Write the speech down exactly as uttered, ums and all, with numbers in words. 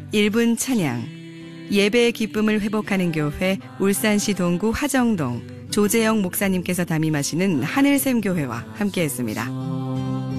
일 분 찬양, 예배의 기쁨을 회복하는 교회 울산시 동구 화정동 조재영 목사님께서 담임하시는 하늘샘교회와 함께했습니다.